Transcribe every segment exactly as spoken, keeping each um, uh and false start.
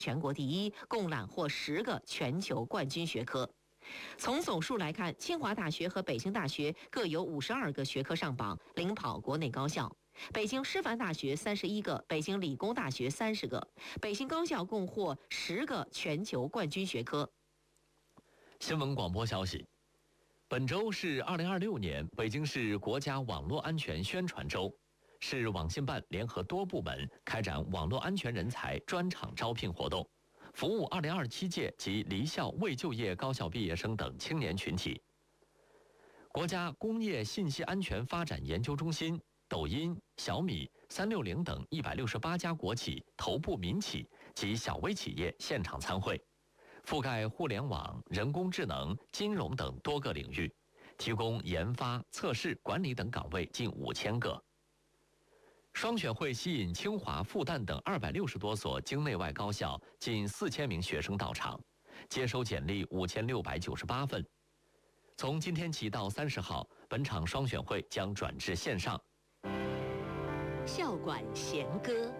全国第一，共揽获十个全球冠军学科。从总数来看，清华大学和北京大学各有五十二个学科上榜，领跑国内高校。北京师范大学三十一个，北京理工大学三十个，北京高校共获十个全球冠军学科。 新闻广播消息，本周是二零二六年北京市国家网络安全宣传周，市网信办联合多部门开展网络安全人才专场招聘活动，服务二零二七届及离校未就业高校毕业生等青年群体。国家工业信息安全发展研究中心、抖音、小米、三六零等一百六十八家国企、头部民企及小微企业现场参会，覆盖互联网、人工智能、金融等多个领域，提供研发、测试、管理等岗位近五千个。双选会吸引清华、复旦等二百六十多所京内外高校近四千名学生到场，接收简历五千六百九十八份。从今天起到三十号，本场双选会将转至线上。 校馆弦歌。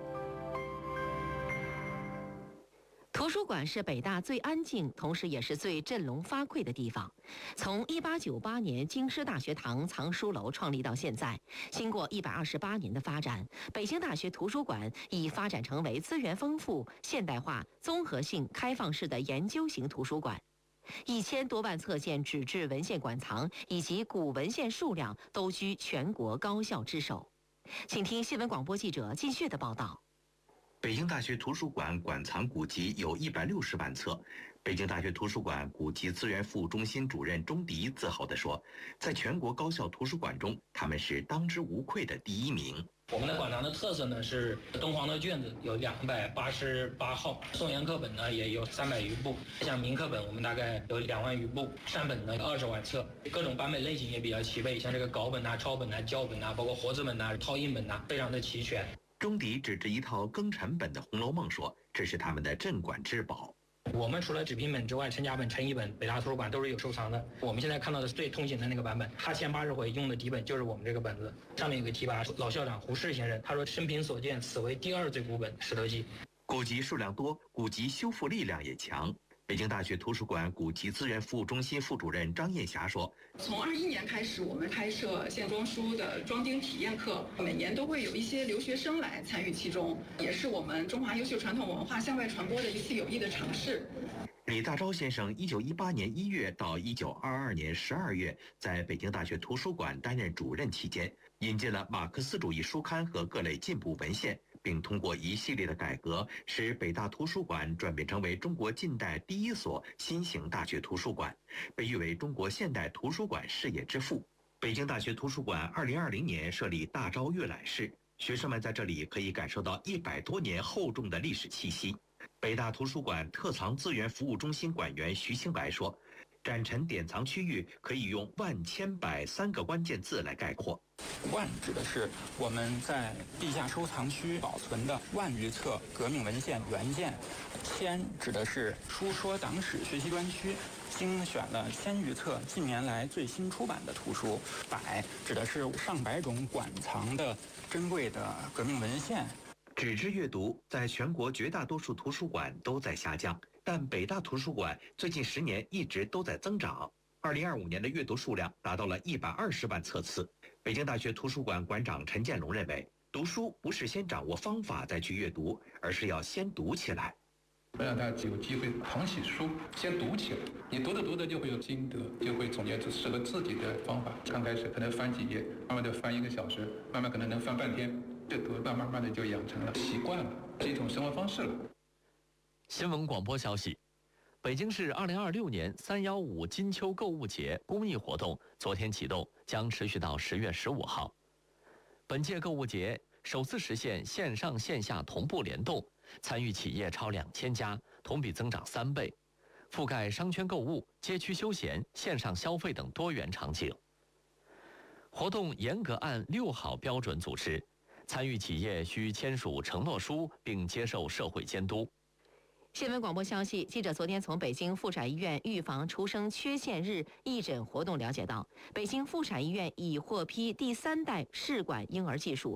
图书馆是北大最安静，同时也是最振聋发聩的地方。从一八九八年京师大学堂藏书楼创立到现在，经过一百二十八年的发展，北京大学图书馆已发展成为资源丰富、现代化、综合性、开放式的研究型图书馆。一千多万册件纸质文献馆藏以及古文献数量都居全国高校之首。请听新闻广播记者靳旭的报道。 北京大学图书馆馆藏古籍有一百六十万册。北京大学图书馆古籍资源服务中心主任钟迪自豪地说，在全国高校图书馆中，他们是当之无愧的第一名。 我们的馆藏的特色呢是敦煌的卷子有两百八十八号，宋元课本呢也有三百余部，像明课本我们大概有两万余部，善本呢有二十万册，各种版本类型也比较齐备，像这个稿本啊、抄本啊、校本啊，包括活字本啊、套印本啊，非常的齐全。 钟迪指着一套庚辰本的《红楼梦》说，这是他们的镇馆之宝。 我们除了纸皮本之外，陈甲本、陈乙本，北大图书馆都是有收藏的。我们现在看到的是最通行的那个版本，他前八十回用的底本就是我们这个本子，上面有个题跋，老校长胡适先生他说：“生平所见，此为第二最古本《石头记》。” 古籍数量多，古籍修复力量也强。北京大学图书馆古籍资源服务中心副主任张艳霞说：“ 从二一年开始，我们开设线装书的装订体验课，每年都会有一些留学生来参与其中，也是我们中华优秀传统文化向外传播的一次有益的尝试。” 李大钊先生一九一八年一月到一九二二年十二月在北京大学图书馆担任主任期间，引进了马克思主义书刊和各类进步文献，并通过一系列的改革，使北大图书馆转变成为中国近代第一所新型大学图书馆，被誉为中国现代图书馆事业之父。北京大学图书馆二零二零年设立大招阅览室，学生们在这里可以感受到一百多年厚重的历史气息。北大图书馆特藏资源服务中心馆员徐清白说，展陈典藏区域可以用万千百三个关键字来概括。 万指的是我们在地下收藏区保存的万余册革命文献原件，千指的是书说党史学习专区精选了千余册近年来最新出版的图书，百指的是上百种馆藏的珍贵的革命文献。 纸质阅读在全国绝大多数图书馆都在下降，但北大图书馆最近十年一直都在增长。二零二五年的阅读数量达到了一百二十万册次。北京大学图书馆馆长陈建龙认为，读书不是先掌握方法再去阅读，而是要先读起来。 让大家有机会捧起书，先读起来。你读着读着就会有心得，就会总结出适合自己的方法。刚开始可能翻几页，慢慢的翻一个小时，慢慢可能能翻半天。这读慢慢慢的就养成了习惯了，是一种生活方式了。 新闻广播消息，北京市二零二六年三幺五金秋购物节公益活动昨天启动，将持续到十月十五号。本届购物节首次实现线上线下同步联动，参与企业超两千家，同比增长三倍，覆盖商圈购物、街区休闲、线上消费等多元场景。活动严格按六好标准组织。参与企业需签署承诺书，并接受社会监督。 新闻广播消息，记者昨天从北京妇产医院预防出生缺陷日义诊活动了解到，北京妇产医院已获批第三代试管婴儿技术，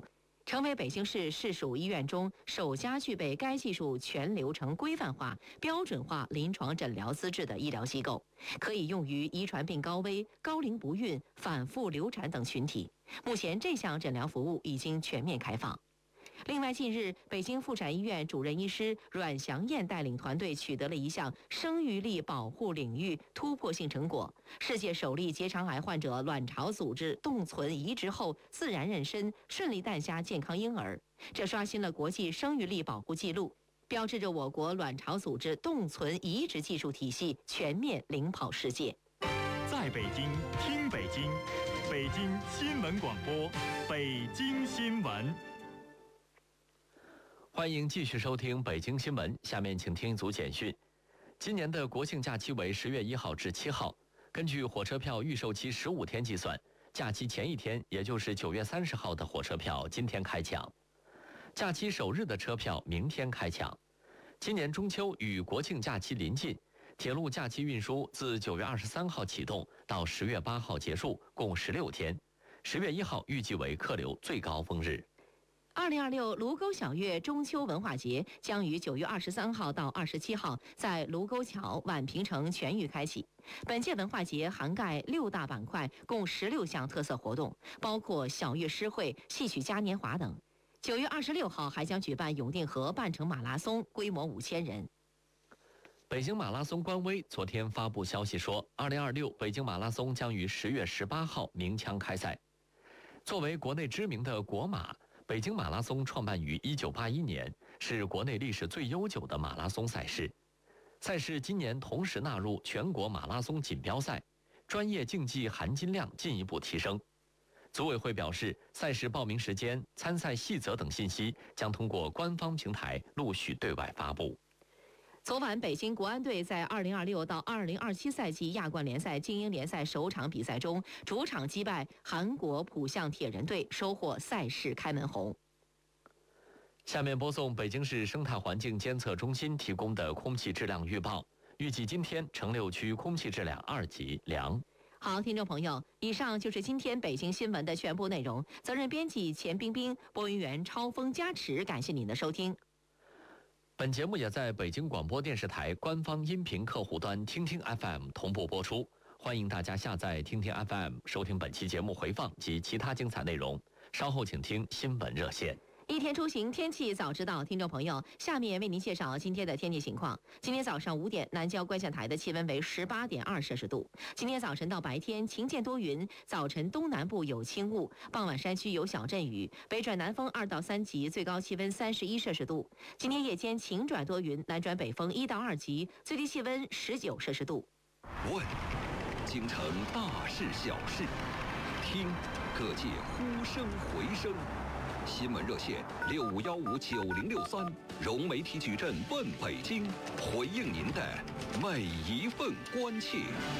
成为北京市市属医院中首家具备该技术全流程规范化、标准化临床诊疗资质的医疗机构，可以用于遗传病高危、高龄不孕、反复流产等群体。目前这项诊疗服务已经全面开放。另外，近日，北京妇产医院主任医师阮祥燕带领团队取得了一项生育力保护领域突破性成果：世界首例结肠癌患者卵巢组织冻存移植后自然妊娠，顺利诞下健康婴儿。这刷新了国际生育力保护记录，标志着我国卵巢组织冻存移植技术体系全面领跑世界。 在北京听北京，北京新闻广播，北京新闻。 欢迎继续收听北京新闻，下面请听一组简讯。今年的国庆假期为十月一号至七号，根据火车票预售期十五天计算，假期前一天，也就是九月三十号的火车票今天开抢，假期首日的车票明天开抢。今年中秋与国庆假期临近，铁路假期运输自九月二十三号启动到十月八号结束，共十六天。十月一号预计为客流最高峰日。 二零二六卢沟晓月中秋文化节将于九月二十三号到二十七号在卢沟桥宛平城全域开启。本届文化节涵盖六大板块，共十六项特色活动，包括晓月诗会、戏曲嘉年华等。九月二十六号还将举办永定河半程马拉松，规模五千人。 北京马拉松官微昨天发布消息说，二零二六北京马拉松将于十月十八号鸣枪开赛。作为国内知名的国马，北京马拉松创办于一九八一年，是国内历史最悠久的马拉松赛事。赛事今年同时纳入全国马拉松锦标赛，专业竞技含金量进一步提升。组委会表示，赛事报名时间、参赛细则等信息将通过官方平台陆续对外发布。 昨晚，北京国安队在二零二六到二零二七赛季亚冠联赛精英联赛首场比赛中，主场击败韩国浦项铁人队，收获赛事开门红。 下面播送北京市生态环境监测中心提供的空气质量预报，预计今天城六区空气质量二级良。 好，听众朋友，以上就是今天北京新闻的全部内容。责任编辑钱冰冰，播音员超风加持，感谢您的收听。 本节目也在北京广播电视台官方音频客户端听听 F M 同步播出，欢迎大家下载听听 F M 收听本期节目回放及其他精彩内容。稍后请听新闻热线。 一天出行，天气早知道。听众朋友，下面为您介绍今天的天气情况。今天早上五点，南郊观象台的气温为十八点二摄氏度。今天早晨到白天晴间多云，早晨东南部有轻雾，傍晚山区有小阵雨，北转南风二到三级，最高气温三十一摄氏度。今天夜间晴转多云，南转北风一到二级，最低气温十九摄氏度。 问，京城大事小事，听，各界呼声回声。新闻热线六五幺五九零六三，融媒体矩阵问北京，回应您的每一份关切。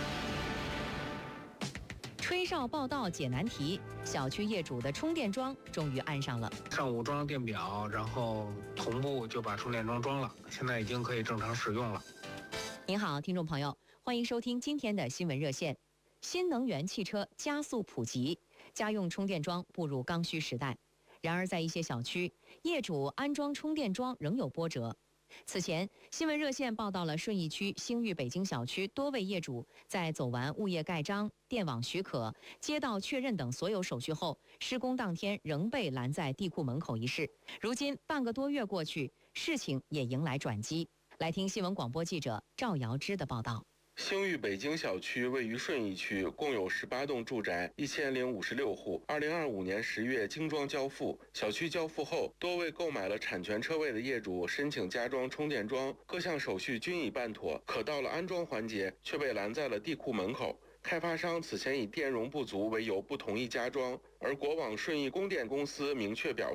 吹哨报道解难题，小区业主的充电桩终于安上了。 上午装电表，然后同步就把充电桩装了，现在已经可以正常使用了。 您好，听众朋友，欢迎收听今天的新闻热线。新能源汽车加速普及，家用充电桩步入刚需时代。然而，在一些小区，业主安装充电桩仍有波折。此前，新闻热线报道了顺义区星域北京小区多位业主在走完物业盖章、电网许可、街道确认等所有手续后，施工当天仍被拦在地库门口一事。如今半个多月过去，事情也迎来转机。来听新闻广播记者赵瑶芝的报道。 星域北京小区位于顺义区，共有十八栋住宅，一千零五十六户。二零二五年十月精装交付。小区交付后，多位购买了产权车位的业主申请加装充电桩，各项手续均已办妥，可到了安装环节，却被拦在了地库门口。开发商此前以电容不足为由不同意加装，而国网顺义供电公司明确表示，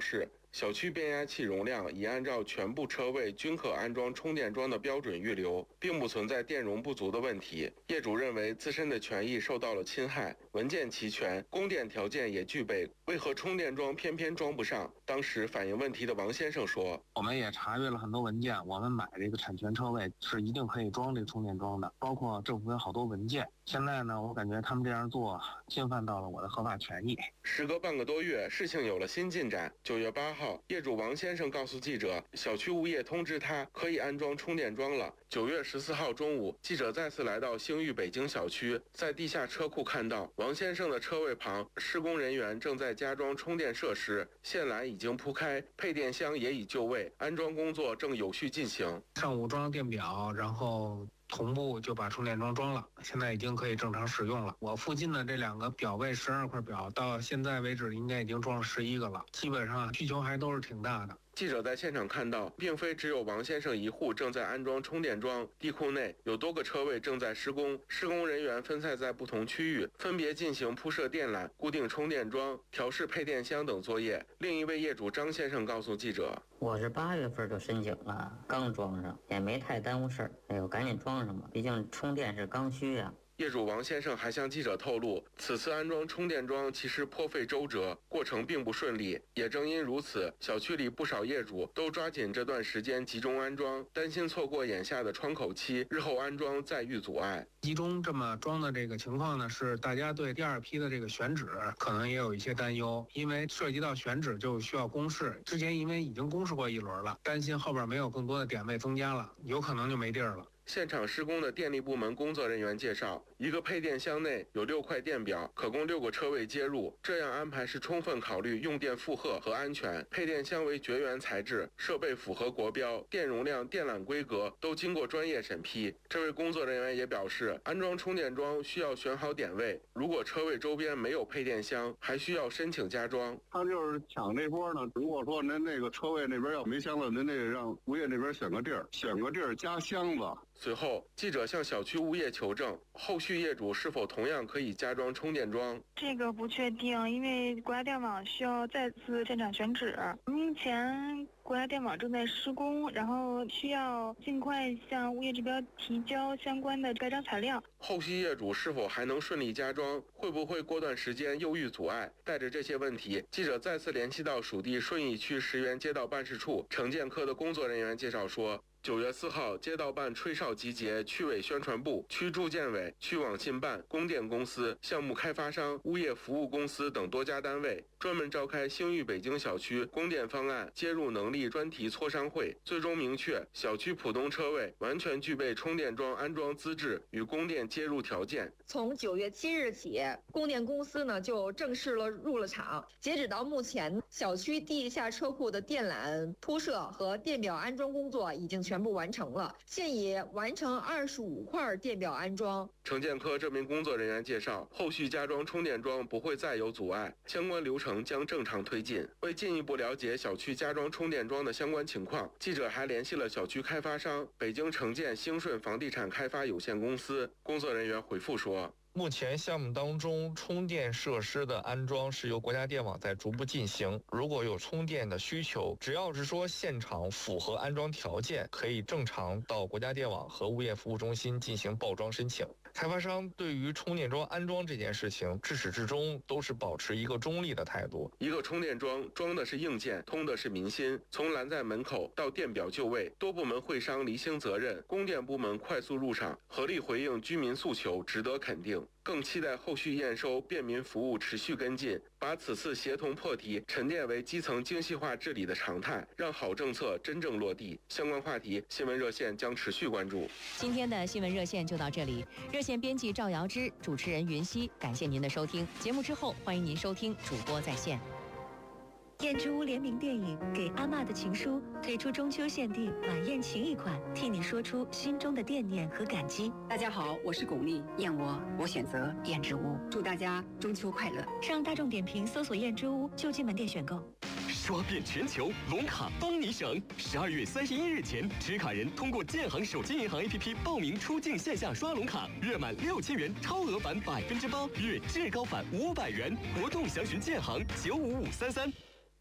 小区变压器容量已按照全部车位均可安装充电桩的标准预留，并不存在电容不足的问题。业主认为自身的权益受到了侵害，文件齐全，供电条件也具备，为何充电桩偏偏装不上？当时反映问题的王先生说：“ 我们也查阅了很多文件，我们买这个产权车位是一定可以装这个充电桩的，包括政府有好多文件。现在呢，我感觉他们这样做侵犯到了我的合法权益。” 时隔半个多月，事情有了新进展。九月八号，业主王先生告诉记者，小区物业通知他可以安装充电桩了。九月十四号中午，记者再次来到星域北京小区，在地下车库看到王先生的车位旁，施工人员正在加装充电设施，线缆已经铺开，配电箱也已就位，安装工作正有序进行。 上午装电表，然后同步就把充电桩装了，现在已经可以正常使用了。我附近的这两个表位十二块表，到现在为止应该已经装了十一个了，基本上需求还都是挺大的。 记者在现场看到，并非只有王先生一户正在安装充电桩，地库内有多个车位正在施工，施工人员分散在不同区域，分别进行铺设电缆、固定充电桩、调试配电箱等作业。另一位业主张先生告诉记者：“ 我是八月份就申请了，刚装上，也没太耽误事儿。哎呦，赶紧装上吧，毕竟充电是刚需呀。” 业主王先生还向记者透露，此次安装充电桩其实颇费周折，过程并不顺利。也正因如此，小区里不少业主都抓紧这段时间集中安装，担心错过眼下的窗口期，日后安装再遇阻碍。 集中这么装的这个情况呢，是大家对第二批的这个选址可能也有一些担忧，因为涉及到选址就需要公示，之前因为已经公示过一轮了，担心后边没有更多的点位增加了，有可能就没地儿了。 现场施工的电力部门工作人员介绍，一个配电箱内有六块电表，可供六个车位接入。这样安排是充分考虑用电负荷和安全。配电箱为绝缘材质，设备符合国标，电容量、电缆规格都经过专业审批。这位工作人员也表示，安装充电桩需要选好点位，如果车位周边没有配电箱，还需要申请加装。 他就是抢这波呢，如果说您那个车位那边要没箱子，您得让物业那边选个地儿，选个地儿加箱子。 随后，记者向小区物业求证，后续业主是否同样可以加装充电桩？ 这个不确定，因为国家电网需要再次现场选址。目前国家电网正在施工，然后需要尽快向物业指标提交相关的盖章材料。 后续业主是否还能顺利加装？会不会过段时间又遇阻碍？带着这些问题，记者再次联系到属地顺义区石原街道办事处城建科的工作人员介绍说，九月四号，街道办吹哨集结区委宣传部、区住建委、区网信办、供电公司、项目开发商、物业服务公司等多家单位，专门召开星域北京小区供电方案接入能力专题磋商会，最终明确小区浦东车位完全具备充电桩安装资质与供电接入条件。 从九月七日起，供电公司呢就正式了入了场。截止到目前，小区地下车库的电缆铺设和电表安装工作已经全部完成了，现已完成二十五块电表安装。 城建科这名工作人员介绍，后续加装充电桩不会再有阻碍，相关流程将正常推进。为进一步了解小区加装充电桩的相关情况，记者还联系了小区开发商北京城建兴顺房地产开发有限公司。工作人员回复说， 目前项目当中，充电设施的安装是由国家电网在逐步进行。如果有充电的需求，只要是说现场符合安装条件，可以正常到国家电网和物业服务中心进行报装申请。开发商对于充电桩安装这件事情，至始至终都是保持一个中立的态度。 一个充电桩装的是硬件，通的是民心。从拦在门口到电表就位，多部门会商厘清责任，供电部门快速入场，合力回应居民诉求，值得肯定。更期待后续验收、便民服务持续跟进，把此次协同破题沉淀为基层精细化治理的常态，让好政策真正落地。相关话题，新闻热线将持续关注。 今天的新闻热线就到这里，热线编辑赵瑶芝，主持人云溪，感谢您的收听。节目之后，欢迎您收听主播在线。 燕之屋联名电影《给阿嬷的情书》推出中秋限定晚宴情谊款，替你说出心中的惦念和感激。 大家好，我是巩俐，燕窝，我选择燕之屋，祝大家中秋快乐。 上大众点评搜索燕之屋，就近门店选购。 刷遍全球，龙卡帮你省。十二月三十一日前，持卡人通过建行手机银行 A P P 报名出境线下刷龙卡，月满六千元超额返百分之八，月至高返五百元。活动详询建行九五五三三。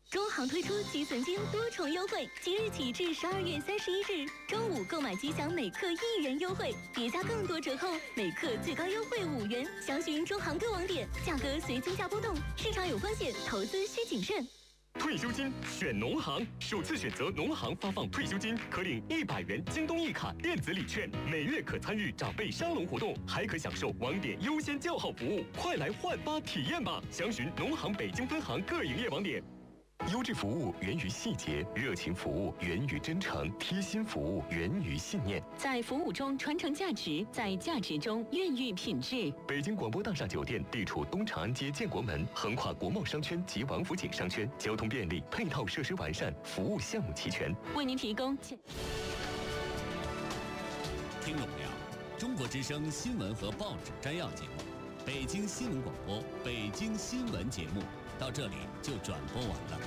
中行推出积损金多重优惠，即日起至十二月三十一日，周五购买即享每克一元优惠，叠加更多折扣，每克最高优惠五元。详询中行各网点，价格随金价波动，市场有风险，投资需谨慎。 退休金选农行，首次选择农行发放退休金，可领一百元京东一卡电子礼券，每月可参与长辈沙龙活动，还可享受网点优先叫号服务，快来换发体验吧！详询农行北京分行各营业网点。优质服务源于细节，热情服务源于真诚，贴心服务源于信念。 在服务中传承价值，在价值中孕育品质。 北京广播大厦酒店地处东长安街建国门，横跨国贸商圈及王府井商圈，交通便利，配套设施完善，服务项目齐全， 为您提供。 听懂了，中国之声新闻和报纸摘要节目，北京新闻广播，北京新闻节目。到这里就转播完了。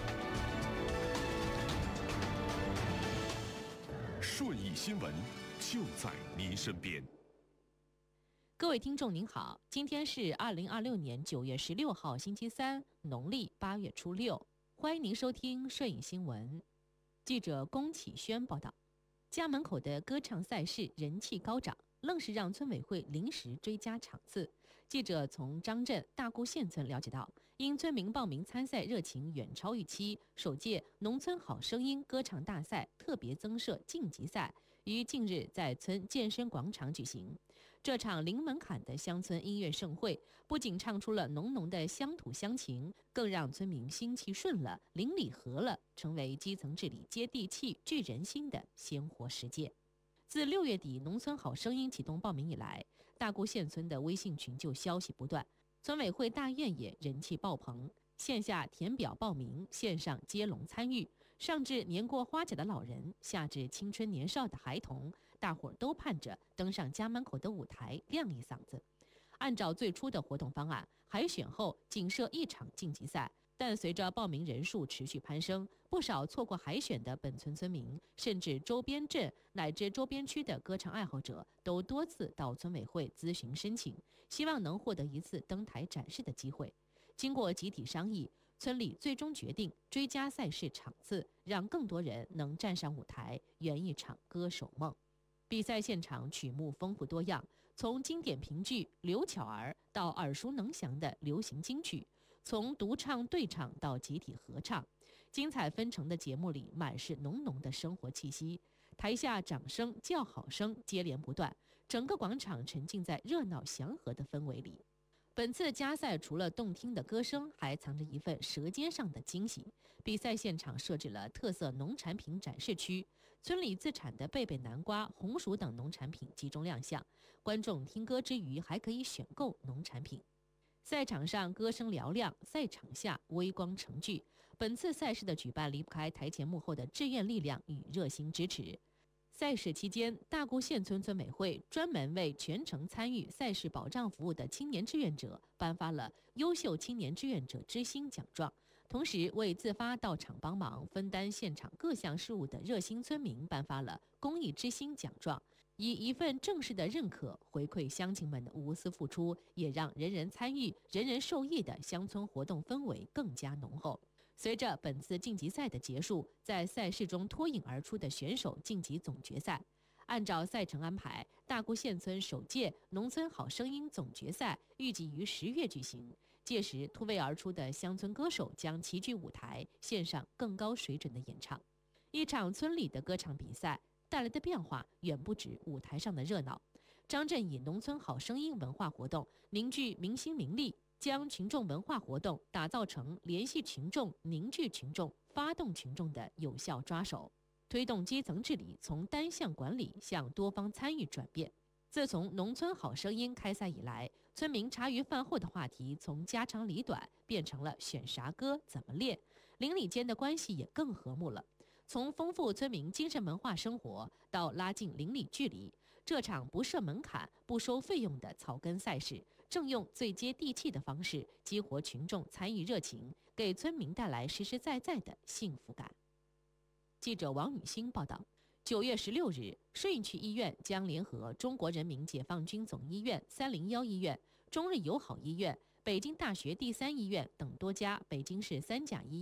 顺义新闻就在您身边。 各位听众您好，今天是二零二六年九月十六号星期三，农历八月初六，欢迎您收听顺义新闻。记者龚启轩报道，家门口的歌唱赛事人气高涨，愣是让村委会临时追加场次。记者从张镇大固县村了解到，因村民报名参赛热情远超预期，首届农村好声音歌唱大赛特别增设晋级赛，于近日在村健身广场举行。这场零门槛的乡村音乐盛会，不仅唱出了浓浓的乡土乡情，更让村民心气顺了，邻里和了，成为基层治理接地气、聚人心的鲜活实践。自六月底农村好声音启动报名以来，大固县村的微信群就消息不断，村委会大院也人气爆棚，线下填表报名，线上接龙参与，上至年过花甲的老人，下至青春年少的孩童，大伙儿都盼着登上家门口的舞台亮一嗓子。按照最初的活动方案，海选后仅设一场晋级赛，但随着报名人数持续攀升，不少错过海选的本村村民，甚至周边镇乃至周边区的歌唱爱好者，都多次到村委会咨询申请，希望能获得一次登台展示的机会。经过集体商议，村里最终决定追加赛事场次，让更多人能站上舞台，圆一场歌手梦。比赛现场曲目丰富多样，从经典评剧《刘巧儿》到耳熟能详的流行金曲，从独唱对唱到集体合唱，精彩纷呈的节目里满是浓浓的生活气息，台下掌声叫好声接连不断，整个广场沉浸在热闹祥和的氛围里。本次加赛除了动听的歌声，还藏着一份舌尖上的惊喜。比赛现场设置了特色农产品展示区，村里自产的贝贝南瓜、红薯等农产品集中亮相，观众听歌之余还可以选购农产品。赛场上歌声嘹亮，赛场下微光成聚。本次赛事的举办离不开台前幕后的志愿力量与热心支持。赛事期间，大固县村村委会专门为全程参与赛事保障服务的青年志愿者颁发了优秀青年志愿者之星奖状，同时为自发到场帮忙分担现场各项事务的热心村民颁发了公益之星奖状，以一份正式的认可回馈乡亲们的无私付出，也让人人参与、人人受益的乡村活动氛围更加浓厚。随着本次晋级赛的结束，在赛事中脱颖而出的选手晋级总决赛。按照赛程安排，大固县村首届农村好声音总决赛预计于十月举行，届时突围而出的乡村歌手将齐聚舞台，献上更高水准的演唱。一场村里的歌唱比赛带来的变化远不止舞台上的热闹。张镇以农村好声音文化活动凝聚民心民力，将群众文化活动打造成联系群众、凝聚群众、发动群众的有效抓手，推动基层治理从单项管理向多方参与转变。自从农村好声音开赛以来，村民茶余饭后的话题从家长里短变成了选啥歌、怎么练，邻里间的关系也更和睦了。从丰富村民精神文化生活到拉近邻里距离，这场不设门槛、不收费用的草根赛事，正用最接地气的方式激活群众参与热情，给村民带来实实在在的幸福感。记者王雨欣报道，九月十六日，顺义区医院将联合中国人民解放军总医院、三零一医院、中日友好医院、北京大学第三医院等多家北京市三甲医院，投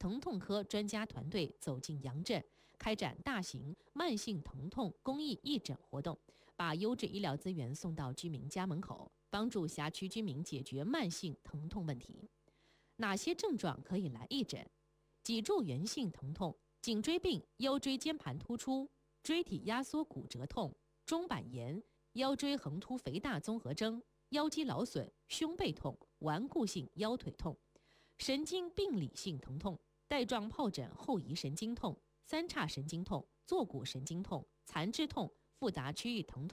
疼痛科专家团队走进杨镇，开展大型慢性疼痛公益义诊活动，把优质医疗资源送到居民家门口，帮助辖区居民解决慢性疼痛问题。哪些症状可以来义诊？脊柱源性疼痛、颈椎病、腰椎间盘突出、椎体压缩骨折痛、中板炎、腰椎横突肥大综合征、腰肌劳损、胸背痛、顽固性腰腿痛、神经病理性疼痛、带状疱疹后移神经痛、三叉神经痛、坐骨神经痛、残肢痛、复杂区域疼痛。